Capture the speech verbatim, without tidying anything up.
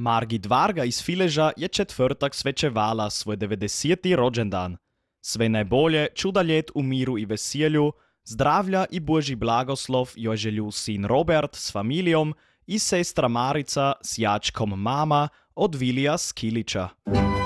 Margit Varga iz Fileža je četvrtak svečevala svoj devedeseti rođendan. Sve najbolje, čuda ljet u miru i veselju, zdravlja i Božji blagoslov joj želju sin Robert s familijom i sestra Marica s jačkom mama od Vilija Skilića.